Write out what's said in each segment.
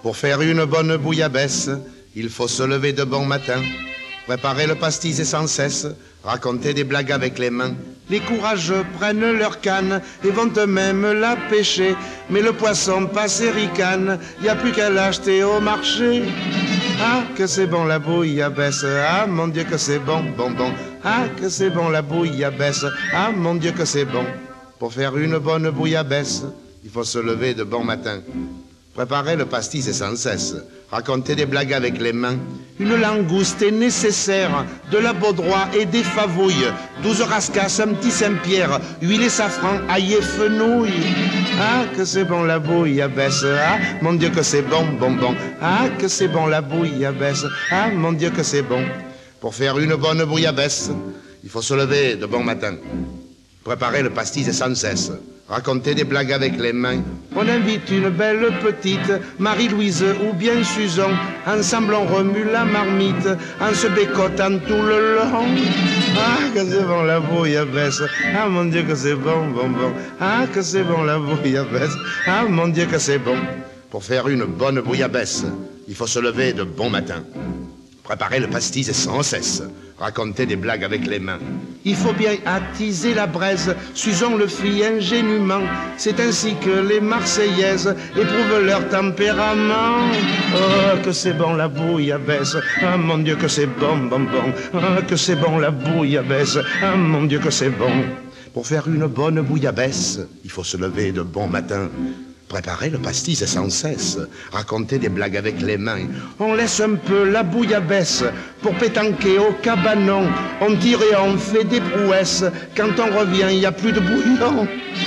Pour faire une bonne bouillabaisse, il faut se lever de bon matin, préparer le pastis et sans cesse raconter des blagues avec les mains. Les courageux prennent leur canne et vont eux-mêmes la pêcher, mais le poisson passe et ricane, y a plus qu'à l'acheter au marché. Ah, que c'est bon la bouillabaisse, ah mon Dieu que c'est bon, bon, bon. Ah, que c'est bon la bouillabaisse, ah mon Dieu que c'est bon. Pour faire une bonne bouillabaisse, il faut se lever de bon matin, préparer le pastis et sans cesse raconter des blagues avec les mains. Une langouste est nécessaire, de la baudroie et des favouilles, 12 rascasses, un petit Saint-Pierre, huile et safran, ail et fenouil. Ah, que c'est bon la bouillabaisse, ah, mon Dieu que c'est bon, bon, bon. Ah, que c'est bon la bouillabaisse, ah, mon Dieu que c'est bon. Pour faire une bonne bouillabaisse, il faut se lever de bon matin, préparer le pastis et sans cesse raconter des blagues avec les mains. On invite une belle petite, Marie-Louise ou bien Susan. Ensemble on remue la marmite, en se bécotant tout le long. Ah, que c'est bon la bouillabaisse, ah mon Dieu que c'est bon, bon, bon. Ah, que c'est bon la bouillabaisse, ah mon Dieu que c'est bon. Pour faire une bonne bouillabaisse, il faut se lever de bon matin, préparer le pastis et sans cesse raconter des blagues avec les mains. Il faut bien attiser la braise, Susan le fit ingénument. C'est ainsi que les Marseillaises éprouvent leur tempérament. Oh, que c'est bon la bouillabaisse, ah mon Dieu que c'est bon, bon, bon. Ah, que c'est bon la bouillabaisse, ah mon Dieu que c'est bon. Pour faire une bonne bouillabaisse, il faut se lever de bon matin, préparer le pastis et sans cesse raconter des blagues avec les mains. On laisse un peu la bouillabaisse pour pétanquer au cabanon. On tire et on fait des prouesses. Quand on revient, il n'y a plus de bouillon.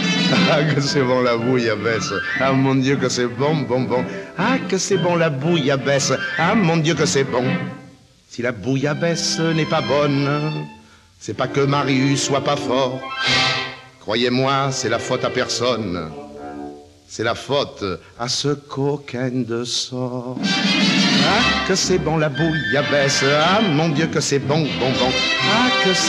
Ah, que c'est bon la bouillabaisse, ah mon Dieu que c'est bon, bon, bon. Ah, que c'est bon la bouillabaisse, ah mon Dieu que c'est bon. Si la bouillabaisse n'est pas bonne, c'est pas que Marius soit pas fort. Croyez-moi, c'est la faute à personne. C'est la faute à ce coquin de sort. Ah, que c'est bon la bouillabaisse, ah mon Dieu que c'est bon, bon, bon. Ah, que c'est